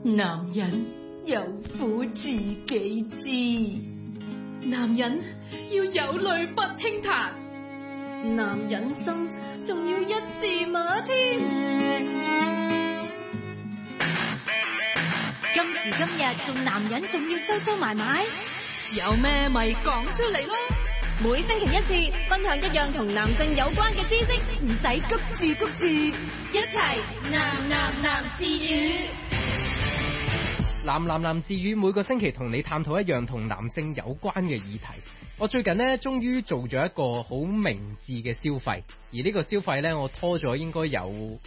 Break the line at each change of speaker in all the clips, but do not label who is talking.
男人有苦自己知，男人要有淚不輕彈，男人心仲要一字馬添。
今時今日仲男人仲要收收埋埋，
有咩咪講出嚟咯。
每星期一次，分享一樣同男性有關嘅知識，唔使急住，一齊男自語。
男自語每個星期同你探討一樣同男性有關嘅議題。我最近呢，終於做咗一個好明智嘅消費，而呢個消費呢，我拖咗應該有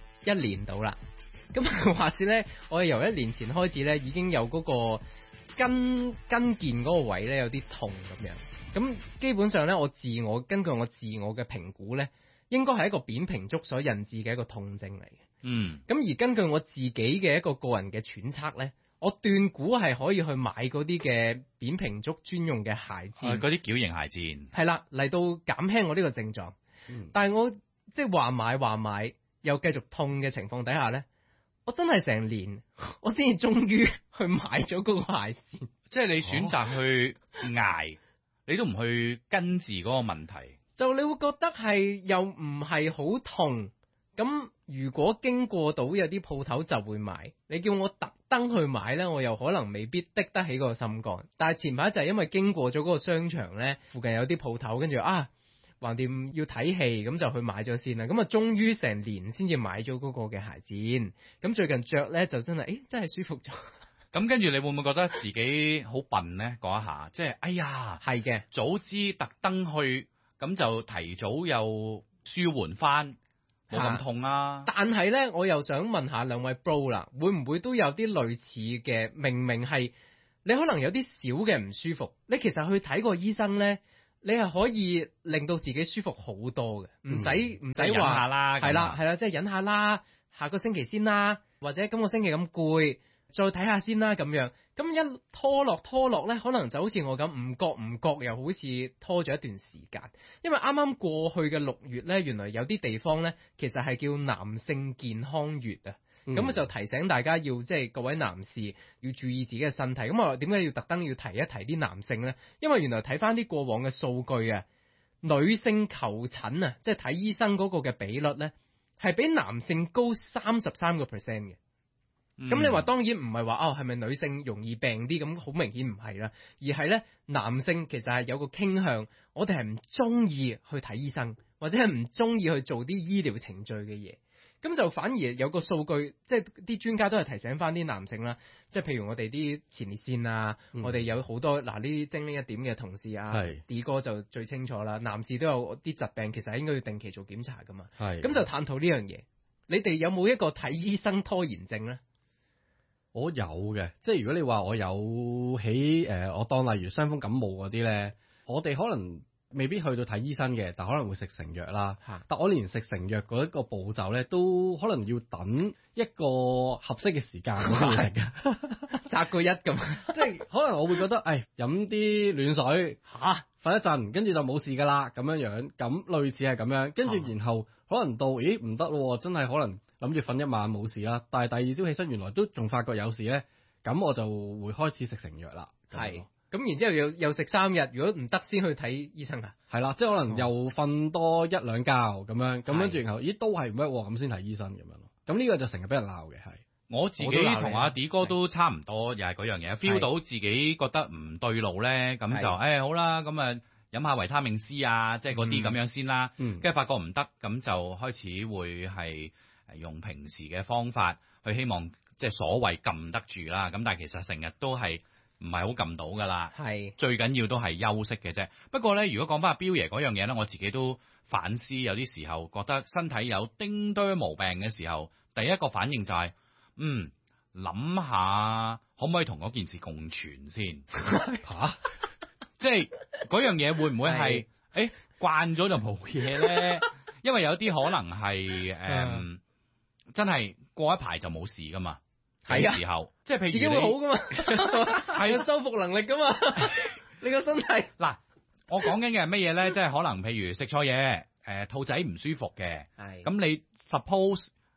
1年到啦。咁話說呢，我由1年前開始呢，已經有嗰個跟腱嗰個位呢，有啲痛咁樣。咁基本上呢，根據我自我嘅評估呢，應該係一個扁平足所引致嘅一個痛症嚟嘅。咁而根據我自己嘅一個人嘅揣測呢，我斷估係可以去買嗰啲嘅扁平足專用嘅鞋墊，
嗰啲矯形鞋墊
係啦，嚟到減輕我呢個症狀。但係我即係話買又繼續痛嘅情況底下呢，我真係成年我先至終於去買咗嗰個鞋墊。
即係你選擇去捱，你都唔去根治嗰個問題，
就你會覺得係又唔係好痛。咁如果經過到有啲鋪頭就會買，你叫我特登去買呢，我又可能未必的得起個心肝。但係前排就係因為經過咗嗰個商場呢，附近有啲鋪頭，跟住橫掂要睇戲，咁就去買咗先啦。咁啊，終於成年先至買咗嗰個嘅鞋墊。咁最近着呢，就真係，真係舒服咗。
咁跟住你會唔會覺得自己好笨呢？嗰一下，即係哎呀，
係嘅，
早知特登去，咁就提早又舒緩翻。冇咁痛啊！
但係呢，我又想問下兩位 bro 啦，會唔會都有啲類似嘅？明明係你可能有啲小嘅唔舒服，你其實去睇個醫生呢，你係可以令到自己舒服好多嘅，唔使話
下啦，
係啦，即係忍下啦，下個星期先啦，或者今個星期咁攰，再睇下先啦咁樣。咁一拖落呢，可能就好似我咁唔覺又好似拖咗一段時間。因為啱啱過去嘅6月呢，原來有啲地方呢，其實係叫男性健康月啊。咁就提醒大家要即係各位男士要注意自己嘅身體。咁我點解要特登要提一提啲男性呢？因為原來睇翻啲過往嘅數據啊，女性求診啊，即係睇醫生嗰個嘅比率呢，係比男性高33%嘅。咁你話當然唔係話係咪女性容易病啲，咁好明顯唔係啦，而係咧男性其實係有個傾向，我哋係唔中意去睇醫生，或者係唔中意去做啲醫療程序嘅嘢。咁就反而有個數據，即係啲專家都係提醒翻啲男性啦，即係譬如我哋啲前列腺啊，我哋有好多呢啲精靈一點嘅同事啊，D 哥就最清楚啦，男士都有啲疾病，其實應該要定期做檢查噶嘛。咁就探討呢樣嘢，你哋有冇一個睇醫生拖延症咧？
我有嘅，即係如果你話我有起我當例如傷風感冒嗰啲咧，我哋可能未必去到睇醫生嘅，但可能會食成藥啦。但我連食成藥嗰一個步驟咧，都可能要等一個合適嘅時間我先會食嘅，
摘個一咁，
即係可能我會覺得，飲啲暖水瞓一陣，跟住就冇事噶啦咁樣，咁類似係咁樣，跟住然後可能到唔得咯，真係可能諗住瞓一晚冇事啦，但係第二朝起身原來都仲發覺有事咧，咁我就會開始食成藥啦。
係，咁然之後又食3日，如果唔得先去睇醫生啊？
係啦，即係可能又瞓多1-2覺咁樣，咁跟住然後都係唔得喎，咁先睇醫生咁樣咯。咁呢個就成日俾人鬧嘅係。
我自己同阿 D 哥都差唔多，又係嗰樣嘢，feel 到自己覺得唔對路咧，咁就好啦，咁啊飲下維他命 C 啊，即係嗰啲咁樣先啦。跟住發覺唔得，咁就開始會係用平時嘅方法去希望即係所謂撳得住啦。咁但係其實成日都係唔係好撳到噶啦。係最緊要都係休息嘅啫。不過咧，如果講翻阿彪爺嗰樣嘢咧，我自己都反思，有啲時候覺得身體有丁堆毛病嘅時候，第一個反應就係諗下可唔可以同嗰件事共存先吓？即係嗰樣嘢會唔會係慣咗就冇嘢咧？因為有啲可能係真係過一排就冇事噶嘛。係時候即係譬如
自己會好噶嘛，係有修復能力噶嘛。你個身體
嗱，我講緊嘅係乜嘢咧？即係可能譬如食錯嘢，肚仔唔舒服嘅，咁你 suppose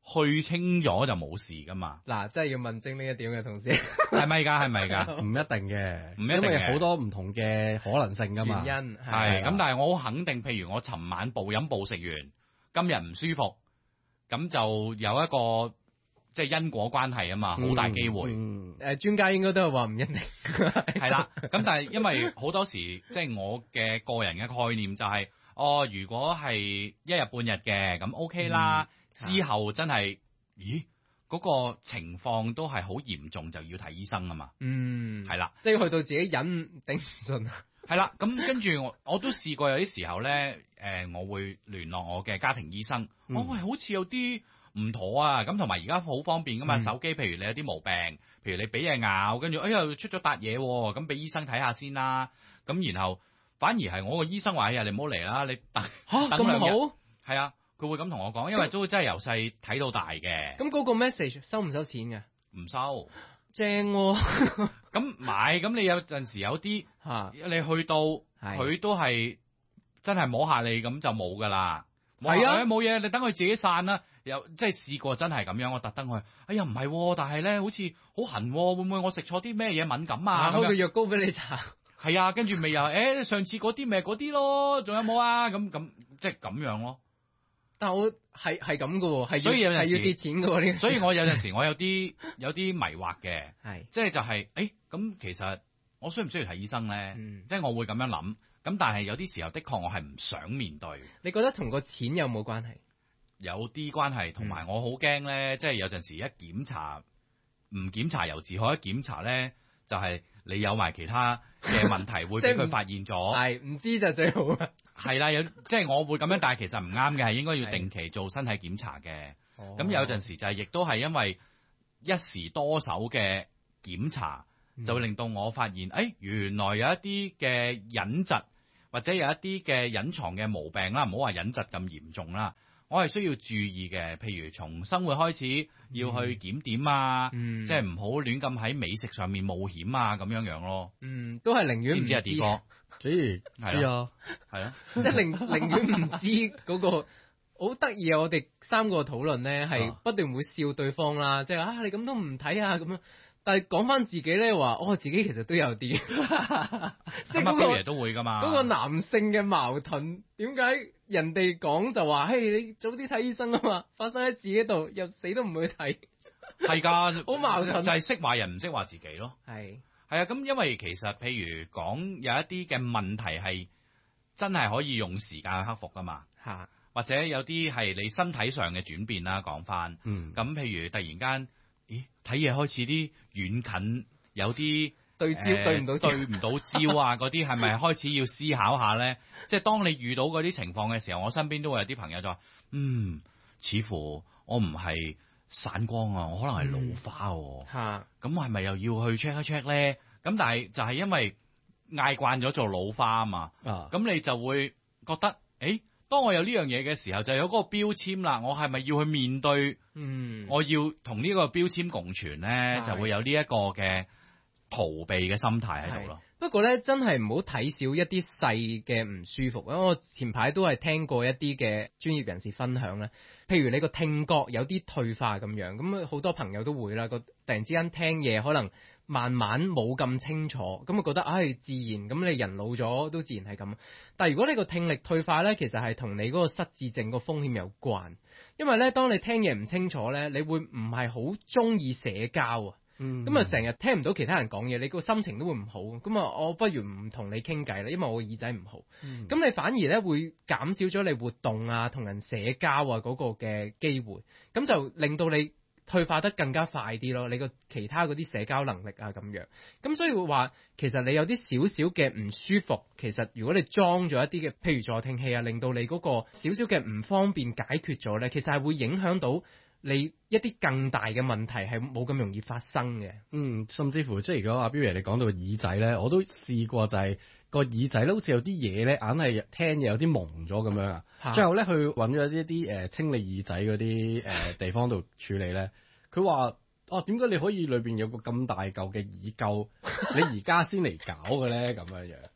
去清咗就冇事噶嘛。
嗱，真係要問精呢一點嘅同事，
係咪㗎？係咪㗎？
唔一定嘅，
唔一定嘅，
因為好多唔同嘅可能性㗎嘛。
原因
係咁，但係我好肯定，譬如我尋晚暴飲暴食完，今日唔舒服，咁就有一個即係因果關係啊嘛，好大機會。
專家應該都係話唔一定。
係啦，咁但係因為好多時即係我嘅個人嘅概念就係，如果係一日半日嘅咁 OK 啦，之後真係，咦嗰個情況都係好嚴重，就要睇醫生啊嘛。係啦，
即係去到自己忍頂唔順。
係啦，咁跟住我都試過有啲時候咧，我會聯絡我嘅家庭醫生，喂，好似有啲唔妥啊，咁同埋而家好方便噶嘛，手機譬如你有啲毛病，譬如你俾嘢咬，跟住哎呀出咗笪嘢，咁俾醫生睇下先啦，咁然後反而係我個醫生話，哎呀你唔好嚟啦，你等2日，係啊，佢會咁同我講，因為都真係由細睇到大嘅。
咁嗰個 message 收唔收錢嘅？
唔收。
正喎。
咁買，咁你有陣時有啲你去到佢都係真係摸下你咁就冇噶啦。係啊，冇嘢，你等佢自己散啦。有即係試過真係咁樣，我特登去，哎呀唔係，但係咧好似好痕，會唔會我食錯啲咩嘢敏感啊？
開個藥膏俾你搽。
係啊，跟住咪又上次嗰啲咪嗰啲咯，仲有冇啊？咁即係咁樣咯。
但係我係咁嘅喎，
所以有陣時
係要跌錢嘅喎呢。
所以我有陣時我有啲迷惑嘅，
係
即係就係咁其實我需唔需要睇醫生咧？即係我會咁樣諗。咁但係有啲時候的確我係唔想面對。
你覺得同個錢有冇關係？
有啲關係，同埋我好驚咧，即係有陣時一檢查唔檢查由自可，一檢查咧就係你有埋其他嘅問題會俾佢發現咗。
係唔知就最好啦。
係啦，即係我會咁樣，但係其實唔啱嘅，係應該要定期做身體檢查嘅。咁有陣時就係亦都係因為一時多手嘅檢查，就會令到我發現，原來有一啲嘅隱疾或者有一啲嘅隱藏嘅毛病啦，唔好話隱疾咁嚴重啦。我係需要注意嘅，譬如從生活開始要去檢點啊，即係唔好亂咁喺美食上面冒險啊，咁樣樣咯。
都係寧願唔
知啊，D 哥，
知啊，
係啊，
即係寧願唔知嗰個好得意啊！我哋3個討論咧係不斷會笑對方啦，即係你咁都唔睇啊咁樣。但係講翻自己咧話，自己其實都有啲，即係嗰個
嘢都會噶嘛。
嗰個男性嘅矛盾，點解人哋講就話，嘿，你早啲睇醫生啊嘛，發生喺自己度又死都唔會睇，
係㗎，
好矛盾，
就係識話人唔識話自己咯。
係
啊，咁因為其實譬如講有一啲嘅問題係真係可以用時間去克服㗎嘛，或者有啲係你身體上嘅轉變啦，講翻，咁譬如突然間。睇嘢開始啲遠近有啲
對唔到
焦啊，嗰啲係咪開始要思考下咧？即係當你遇到嗰啲情況嘅時候，我身邊都會有啲朋友就話：似乎我唔係散光啊，我可能係老花喎。咁我係咪又要去 check 一 check 咧？咁但係就係因為嗌慣咗做老花啊嘛，咁你就會覺得當我有呢樣嘢嘅時候，就有嗰個標籤啦。我係咪要去面對？我要同呢個標籤共存咧，就會有呢一個嘅逃避嘅心態喺度咯。
不過咧，真係唔好睇少一啲細嘅唔舒服。因為我前排都係聽過一啲嘅專業人士分享咧，譬如你個聽覺有啲退化咁樣，咁好多朋友都會啦。突然之間聽嘢可能慢慢冇咁清楚，咁啊覺得自然，咁你人老咗都自然係咁。但係如果你個聽力退化咧，其實係同你嗰個失智症個風險有關。因為咧，當你聽嘢唔清楚咧，你會唔係好中意社交啊。咁啊，成日聽唔到其他人講嘢，你個心情都會唔好。咁啊，我不如唔同你傾偈啦，因為我耳仔唔好。咁你反而咧會減少咗你活動啊、同人社交啊嗰個嘅機會，咁就令到你退化得更加快啲咯。你個其他嗰啲社交能力啊咁樣，咁所以會話其實你有啲少少嘅唔舒服，其實如果你裝咗一啲嘅，譬如助聽器啊，令到你嗰個少少嘅唔方便解決咗咧，其實係會影響到你一啲更大嘅問題係冇咁容易發生嘅。
甚至乎即係如果阿 Bill 你講到耳仔咧，我都試過就係個耳仔咧，好似有啲嘢咧，硬係聽嘢有啲蒙咗咁樣啊。最後咧，去揾咗一啲清理耳仔嗰啲地方度處理咧，佢話點解你可以裏邊有個咁大嚿嘅耳垢，你而家先嚟搞嘅咧咁樣樣？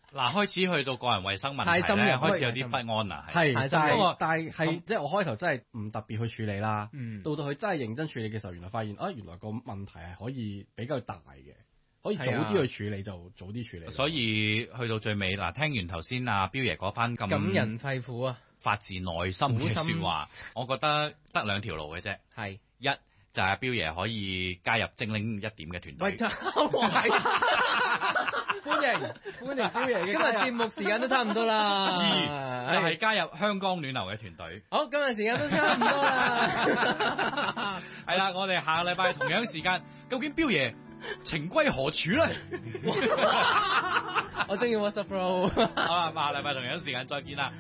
嗱，開始去到個人衞生問題
太深入
咧，開始有啲不安啦。
係，但係即係我開頭真係唔特別去處理啦。到佢真係認真處理嘅時候，原來發現原來個問題係可以比較大嘅，可以早啲去處理就早啲處理。
所以去到最尾嗱，聽完頭先阿彪爺嗰番咁
感人肺腑啊，
發自內心嘅説話，我覺得得兩條路嘅啫。
係
一就係阿彪爺可以加入精靈一點嘅團隊。
歡迎彪爺，今日節目時間都差唔多啦。
二就係加入香港暖流嘅團隊。
好，今日時間都差唔多啦。
係啦，我哋下個禮拜同樣時間，究竟彪爺情歸何處咧？
我中意 WhatsApp Bro。
好啦，下個禮拜同樣時間再見啦。